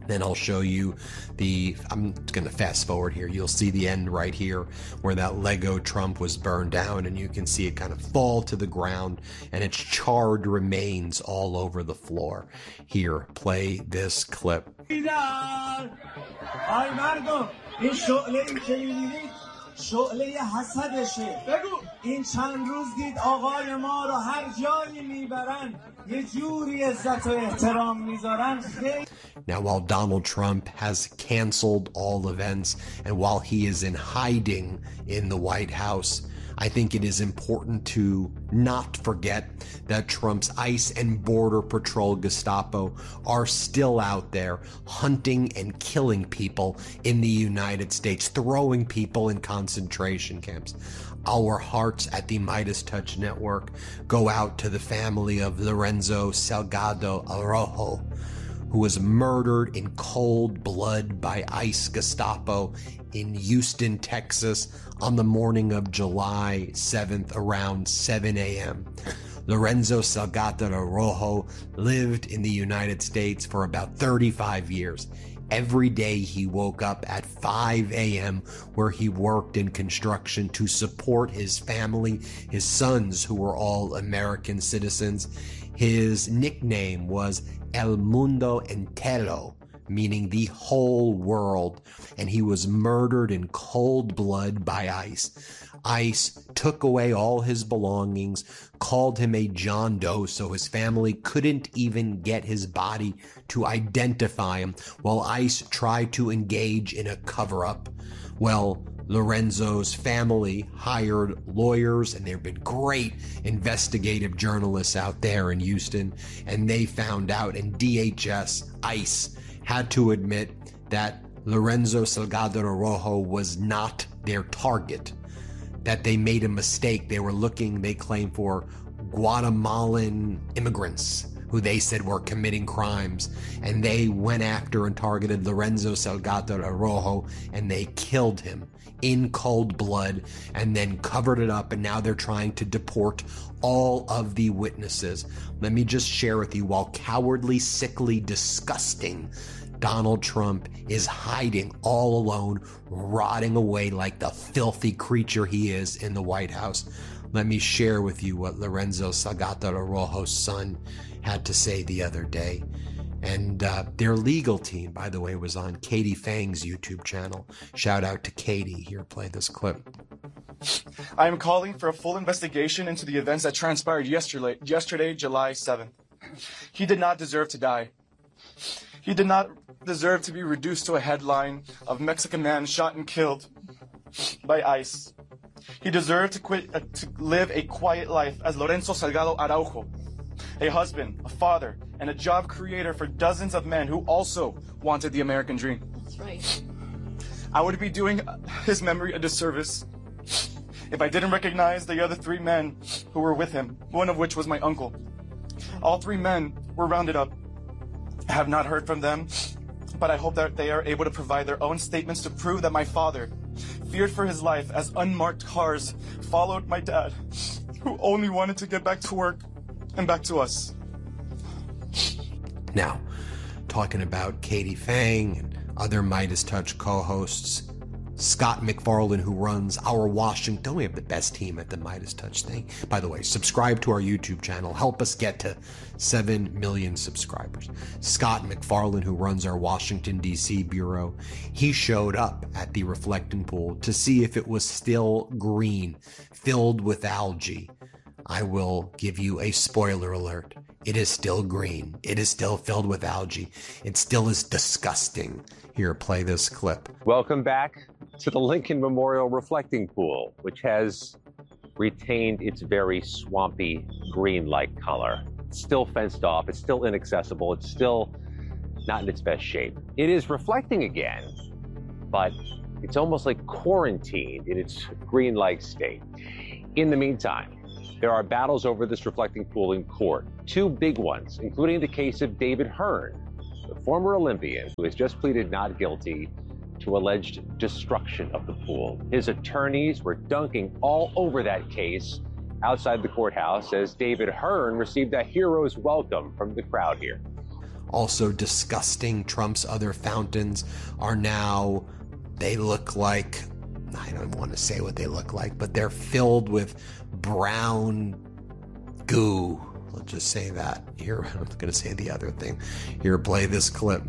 Then I'll show you I'm going to fast forward here. You'll see the end right here where that Lego Trump was burned down, and you can see it kind of fall to the ground and its charred remains all over the floor. Here, play this clip. شعله حسدشه این چند روز دید آقای ما رو هر جایی میبرن یه جوری عزت و احترام میذارن. Now, while Donald Trump has canceled all events and while he is in hiding in the White House, I think it is important to not forget that Trump's ICE and Border Patrol Gestapo are still out there hunting and killing people in the United States, throwing people in concentration camps. Our hearts at the Midas Touch Network go out to the family of Lorenzo Salgado Araujo, who was murdered in cold blood by ICE Gestapo in Houston, Texas on the morning of July 7th around 7 a.m. Lorenzo Salgado Araujo lived in the United States for about 35 years. Every day he woke up at 5 a.m. where he worked in construction to support his family, his sons who were all American citizens. His nickname was El Mundo Entero, meaning the whole world, and he was murdered in cold blood by ICE. ICE took away all his belongings, called him a John Doe so his family couldn't even get his body to identify him, while ICE tried to engage in a cover-up. Well, Lorenzo's family hired lawyers, and there have been great investigative journalists out there in Houston, and they found out, and DHS, ICE, had to admit that Lorenzo Salgado Araujo was not their target, that they made a mistake. They were looking, they claim, for Guatemalan immigrants who they said were committing crimes, and they went after and targeted Lorenzo Salgado Araujo, and they killed him in cold blood and then covered it up, and now they're trying to deport all of the witnesses. Let me just share with you, while cowardly, sickly, disgusting, Donald Trump is hiding all alone, rotting away like the filthy creature he is in the White House. Let me share with you what Lorenzo Salgado Araujo's son had to say the other day. And their legal team, by the way, was on Katie Fang's YouTube channel. Shout out to Katie. Here, play this clip. I am calling for a full investigation into the events that transpired yesterday, July 7th. He did not deserve to die. He did not deserve to be reduced to a headline of Mexican man shot and killed by ICE. He deserved to live a quiet life as Lorenzo Salgado Araujo, a husband, a father, and a job creator for dozens of men who also wanted the American dream. That's right. I would be doing his memory a disservice if I didn't recognize the other three men who were with him, one of which was my uncle. All three men were rounded up. I have not heard from them, but I hope that they are able to provide their own statements to prove that my father feared for his life as unmarked cars followed my dad, who only wanted to get back to work and back to us. Now, talking about Katie Fang and other Midas Touch co-hosts, Scott McFarlane, who runs our Washington. Don't we have the best team at the Midas Touch thing? By the way, subscribe to our YouTube channel. Help us get to 7 million subscribers. Scott McFarlane, who runs our Washington, D.C. bureau, he showed up at the reflecting pool to see if it was still green, filled with algae. I will give you a spoiler alert. It is still green. It is still filled with algae. It still is disgusting. Here, play this clip. Welcome back to the Lincoln Memorial Reflecting Pool, which has retained its very swampy green-like color. It's still fenced off. It's still inaccessible. It's still not in its best shape. It is reflecting again, but it's almost like quarantined in its green-like state. In the meantime, there are battles over this reflecting pool in court. Two big ones, including the case of David Hearn, the former Olympian who has just pleaded not guilty to alleged destruction of the pool. His attorneys were dunking all over that case outside the courthouse as David Hearn received a hero's welcome from the crowd here. also disgusting. Trump's other fountains are now, they look like, I don't want to say what they look like, but they're filled with brown goo. I'll just say that. Here, I'm going to say the other thing. Here, play this clip.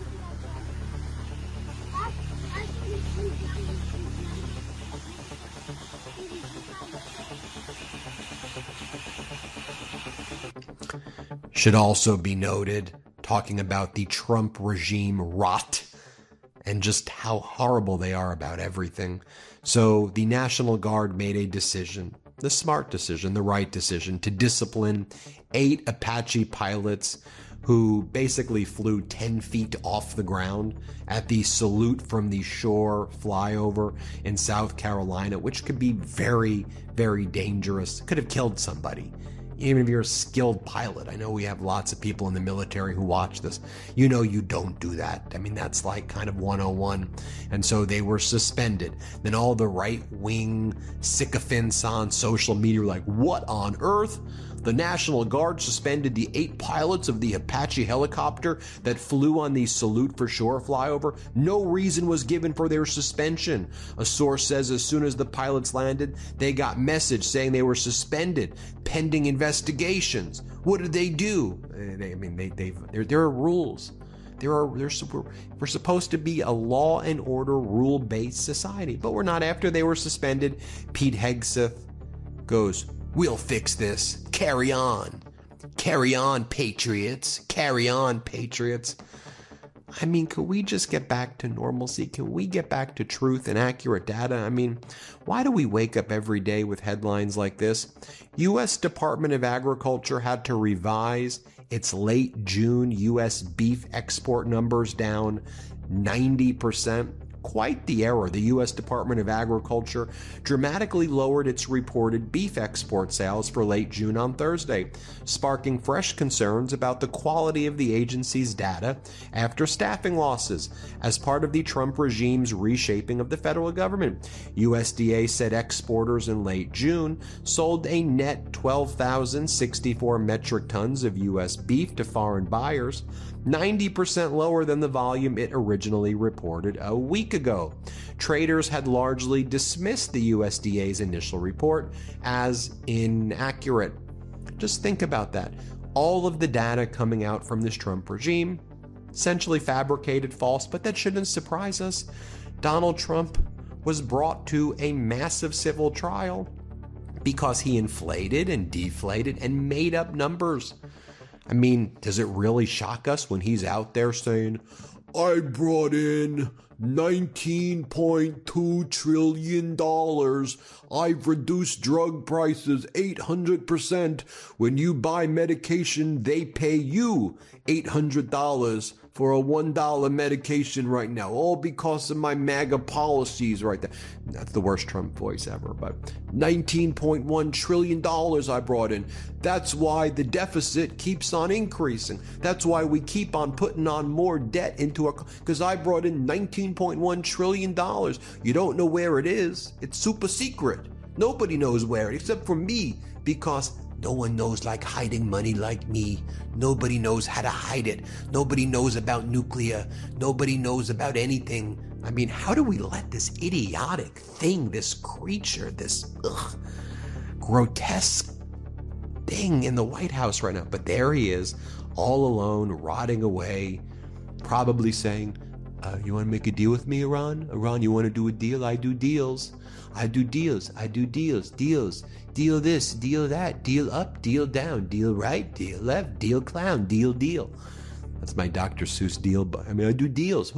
Should also be noted, talking about the Trump regime rot and just how horrible they are about everything. So the National Guard made a decision, the smart decision, the right decision, to discipline 8 Apache pilots who basically flew 10 feet off the ground at the Salute from the Shore flyover in South Carolina, which could be very, very dangerous. Could have killed somebody. Even if you're a skilled pilot. I know we have lots of people in the military who watch this. You know you don't do that. I mean, that's like kind of 101. And so they were suspended. Then all the right-wing sycophants on social media were like, what on earth? The National Guard suspended the 8 pilots of the Apache helicopter that flew on the Salute for Shore flyover. No reason was given for their suspension. A source says as soon as the pilots landed, they got message saying they were suspended pending investigations. What did they do? There are rules. We're supposed to be a law and order, rule-based society, but we're not. After they were suspended, Pete Hegseth goes, "We'll fix this. Carry on. Carry on, patriots. Carry on, patriots." I mean, could we just get back to normalcy? Can we get back to truth and accurate data? I mean, why do we wake up every day with headlines like this? U.S. Department of Agriculture had to revise its late June U.S. beef export numbers down 90%. Quite the error. The U.S. Department of Agriculture dramatically lowered its reported beef export sales for late June on Thursday, sparking fresh concerns about the quality of the agency's data after staffing losses as part of the Trump regime's reshaping of the federal government. USDA said exporters in late June sold a net 12,064 metric tons of U.S. beef to foreign buyers, 90% lower than the volume it originally reported a week ago. Traders had largely dismissed the USDA's initial report as inaccurate. Just think about that. All of the data coming out from this Trump regime, essentially fabricated, false, but that shouldn't surprise us. Donald Trump was brought to a massive civil trial because he inflated and deflated and made up numbers. I mean, does it really shock us when he's out there saying, I brought in $19.2 trillion. I've reduced drug prices 800%. When you buy medication, they pay you $800 for a $1 medication right now, all because of my MAGA policies right there. That's the worst Trump voice ever, but $19.1 trillion I brought in. That's why the deficit keeps on increasing. That's why we keep on putting on more debt into because I brought in $19.1 trillion. You don't know where it is. It's super secret. Nobody knows where it is except for me, because no one knows like hiding money like me. Nobody knows how to hide it. Nobody knows about nuclear. Nobody knows about anything. I mean, how do we let this idiotic thing, this creature, this grotesque thing in the White House right now? But there he is, all alone, rotting away, probably saying, you want to make a deal with me, Iran? Iran, you want to do a deal? I do deals. I do deals. I do deals. Deals. Deal this, deal that, deal up, deal down, deal right, deal left, deal clown, deal. That's my Dr. Seuss deal. I mean, I do deals.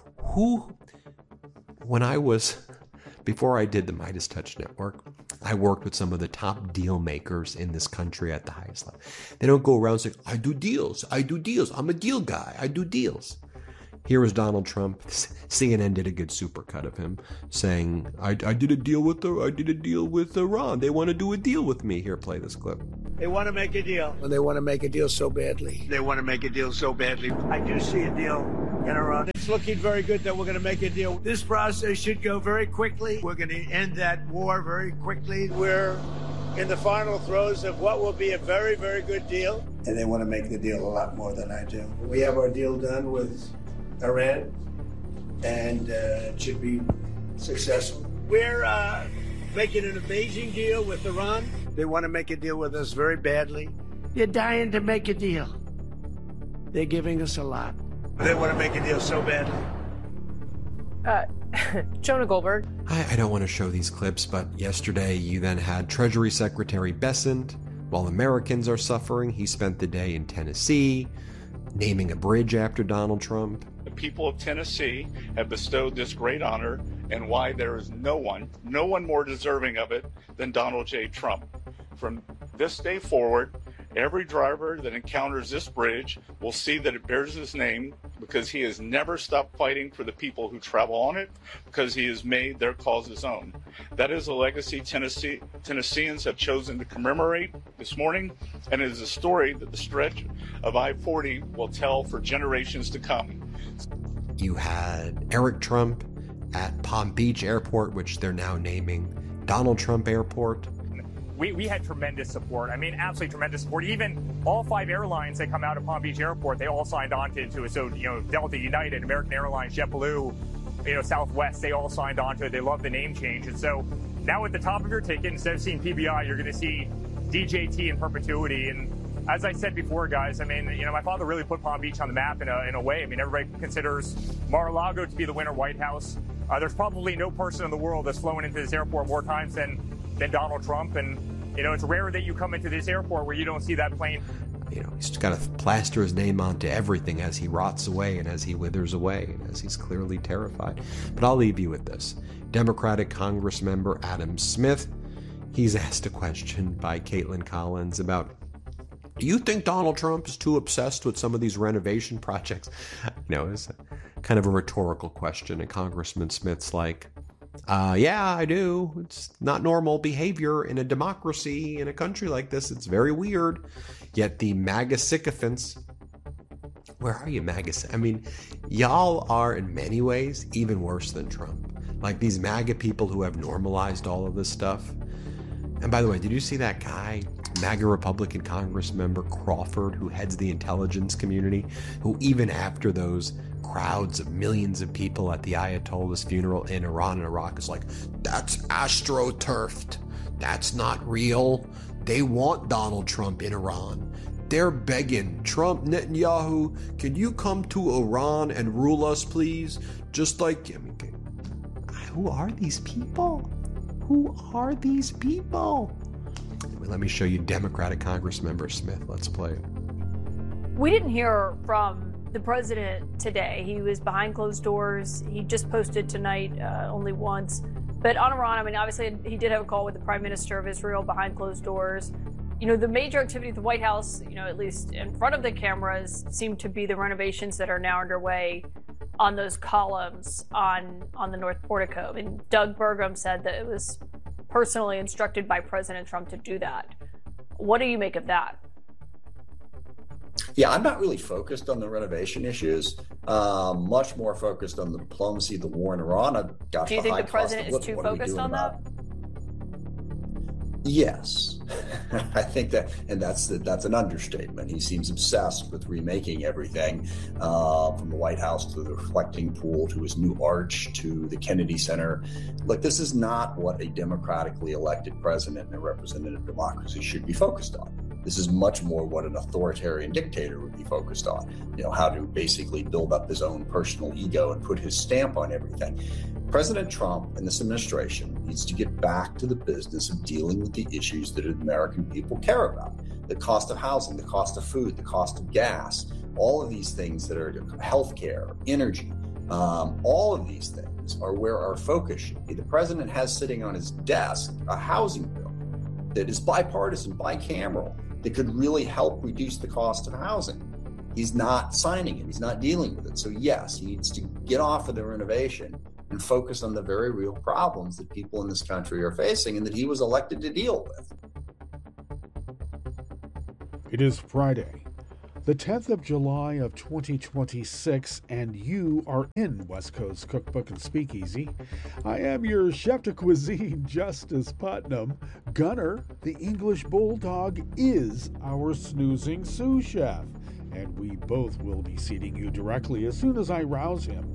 Before I did the Midas Touch Network, I worked with some of the top deal makers in this country at the highest level. They don't go around saying, I do deals. I'm a deal guy. I do deals. Here was Donald Trump. CNN did a good supercut of him saying, I did a deal with Iran. They want to do a deal with me. Here, play this clip. They want to make a deal. Well, they want to make a deal so badly. They want to make a deal so badly. I do see a deal in Iran. It's looking very good that we're going to make a deal. This process should go very quickly. We're going to end that war very quickly. We're in the final throes of what will be a very, very good deal. And they want to make the deal a lot more than I do. We have our deal done with Iran, and it should be successful. We're making an amazing deal with Iran. They want to make a deal with us very badly. They're dying to make a deal. They're giving us a lot. They want to make a deal so badly. Jonah Goldberg. I don't want to show these clips, but yesterday you then had Treasury Secretary Bessent. While Americans are suffering, he spent the day in Tennessee, naming a bridge after Donald Trump. The people of Tennessee have bestowed this great honor, and why there is no one more deserving of it than Donald J. Trump. From this day forward, every driver that encounters this bridge will see that it bears his name because he has never stopped fighting for the people who travel on it, because he has made their cause his own. That is a legacy Tennesseans have chosen to commemorate this morning, and it is a story that the stretch of I-40 will tell for generations to come. You had Eric Trump at Palm Beach Airport, which they're now naming Donald Trump Airport. We had tremendous support. I mean, absolutely tremendous support. Even all 5 airlines that come out of Palm Beach Airport, they all signed on to it. So, Delta, United, American Airlines, JetBlue, Southwest, they all signed on to it. They love the name change. And so now at the top of your ticket, instead of seeing PBI, you're going to see DJT in perpetuity. And as I said before, guys, I mean, my father really put Palm Beach on the map in a way. I mean, everybody considers Mar-a-Lago to be the winter White House. There's probably no person in the world that's flown into this airport more times than Donald Trump. And, it's rare that you come into this airport where you don't see that plane. He's got to plaster his name onto everything as he rots away and as he withers away and as he's clearly terrified. But I'll leave you with this. Democratic Congress member Adam Smith, he's asked a question by Caitlin Collins about, do you think Donald Trump is too obsessed with some of these renovation projects? It's kind of a rhetorical question. And Congressman Smith's like, yeah, I do. It's not normal behavior in a democracy in a country like this. It's very weird. Yet the MAGA sycophants, where are you, MAGA? I mean, y'all are in many ways even worse than Trump. Like these MAGA people who have normalized all of this stuff. And by the way, did you see that guy, MAGA Republican Congress member Crawford, who heads the intelligence community, who even after those crowds of millions of people at the Ayatollah's funeral in Iran and Iraq is like, that's astroturfed. That's not real. They want Donald Trump in Iran. They're begging, Trump, Netanyahu, can you come to Iran and rule us, please? Just like, who are these people? Who are these people? Anyway, let me show you Democratic Congressmember Smith. Let's play it. We didn't hear from the president today. He was behind closed doors. He just posted tonight only once. But on Iran, I mean, obviously he did have a call with the Prime Minister of Israel behind closed doors. The major activity at the White House, at least in front of the cameras, seem to be the renovations that are now underway on those columns on the North Portico. And Doug Burgum said that it was personally instructed by President Trump to do that. What do you make of that? Yeah, I'm not really focused on the renovation issues. Much more focused on the diplomacy, the war in Iran. Do you think the president is too focused on that? Yes, I think that, and that's an understatement. He seems obsessed with remaking everything, from the White House to the reflecting pool to his new arch to the Kennedy Center. Look, this is not what a democratically elected president in a representative democracy should be focused on. This is much more what an authoritarian dictator would be focused on. How to basically build up his own personal ego and put his stamp on everything. President Trump and this administration needs to get back to the business of dealing with the issues that American people care about. The cost of housing, the cost of food, the cost of gas, all of these things that are healthcare, energy, all of these things are where our focus should be. The president has sitting on his desk a housing bill that is bipartisan, bicameral, that could really help reduce the cost of housing. He's not signing it. He's not dealing with it. So yes, he needs to get off of the renovation and focus on the very real problems that people in this country are facing and that he was elected to deal with. It is Friday. the 10th of July of 2026, and you are in West Coast Cookbook and Speakeasy. I am your chef de cuisine, Justice Putnam. Gunner, the English Bulldog, is our snoozing sous chef, and we both will be seating you directly as soon as I rouse him.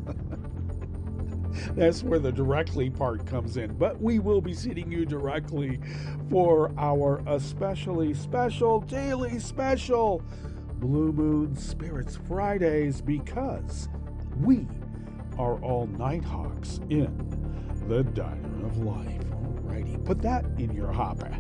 That's where the directly part comes in. But we will be seating you directly for our especially special, daily special Blue Moon Spirits Fridays, because we are all Nighthawks in the Diner of Life. Alrighty, put that in your hopper.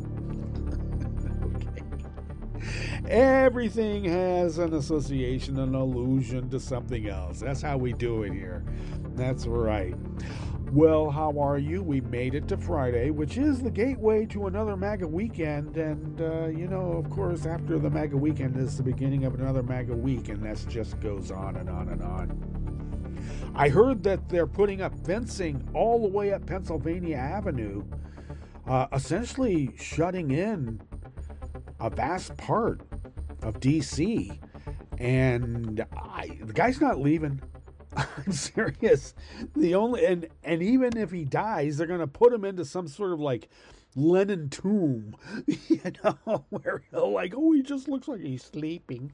Okay. Everything has an association, an allusion to something else. That's how we do it here. That's right. Well, how are you? We made it to Friday, which is the gateway to another MAGA weekend. And, of course, after the MAGA weekend is the beginning of another MAGA week, and that just goes on and on and on. I heard that they're putting up fencing all the way up Pennsylvania Avenue, essentially shutting in a vast part of D.C. And the guy's not leaving. I'm serious. And even if he dies, they're going to put him into some sort of like Lenin tomb, where he'll he just looks like he's sleeping.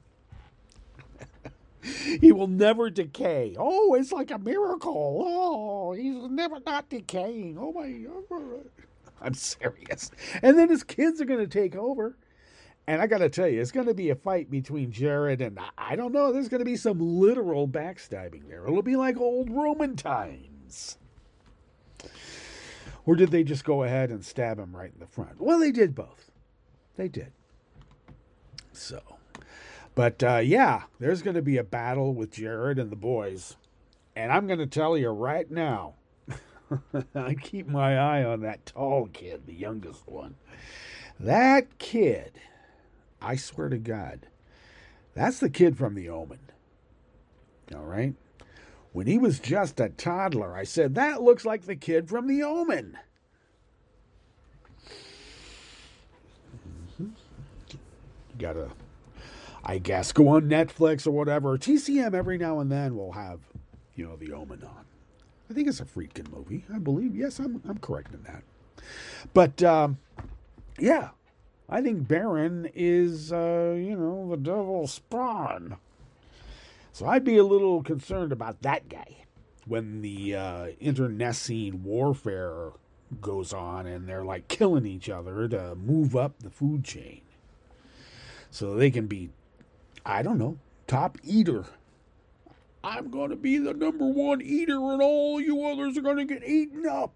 He will never decay. Oh, it's like a miracle. Oh, he's never not decaying. Oh my God. I'm serious. And then his kids are going to take over. And I got to tell you, it's going to be a fight between Jared and, I don't know, there's going to be some literal backstabbing there. It'll be like old Roman times. Or did they just go ahead and stab him right in the front? Well, they did both. They did. So, but there's going to be a battle with Jared and the boys. And I'm going to tell you right now, I keep my eye on that tall kid, the youngest one. That kid, I swear to God, that's the kid from The Omen. All right? When he was just a toddler, I said, that looks like the kid from The Omen. You gotta, I guess, go on Netflix or whatever. TCM every now and then will have, The Omen on. I think it's a Friedkin movie, I believe. Yes, I'm correct in that. But, I think Baron is, the devil's spawn. So I'd be a little concerned about that guy when the internecine warfare goes on and they're like killing each other to move up the food chain. So they can be, I don't know, top eater. I'm going to be the number one eater and all you others are going to get eaten up.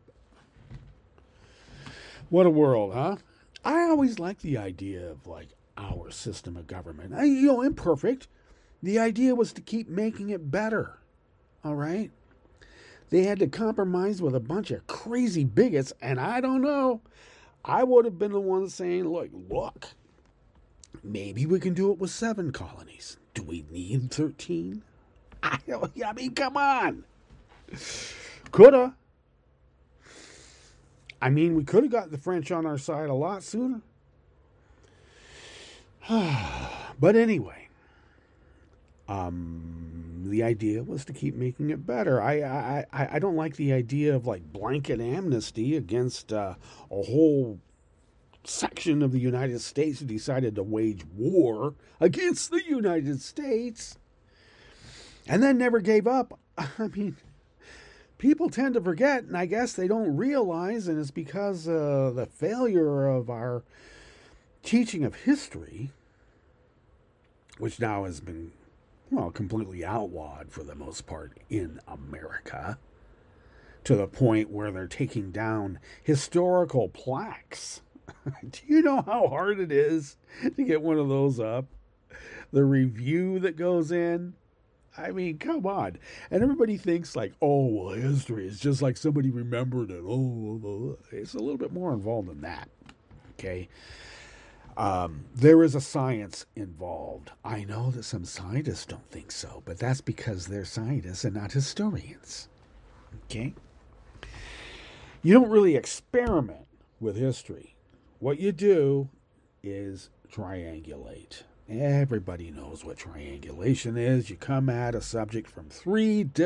What a world, huh? I always like the idea of our system of government. Imperfect. The idea was to keep making it better. All right? They had to compromise with a bunch of crazy bigots, and I don't know. I would have been the one saying, look, maybe we can do it with 7 colonies. Do we need 13? I mean, come on. Coulda. I mean, we could have got the French on our side a lot sooner. But anyway, the idea was to keep making it better. I don't like the idea of blanket amnesty against a whole section of the United States who decided to wage war against the United States and then never gave up. I mean, people tend to forget, and I guess they don't realize, and it's because the failure of our teaching of history, which now has been, completely outlawed for the most part in America, to the point where they're taking down historical plaques. Do you know how hard it is to get one of those up? The review that goes in. I mean, come on. And everybody thinks history is just like somebody remembered it. Oh, it's a little bit more involved than that. Okay. There is a science involved. I know that some scientists don't think so, but that's because they're scientists and not historians. Okay. You don't really experiment with history. What you do is triangulate. Everybody knows what triangulation is. You come at a subject from three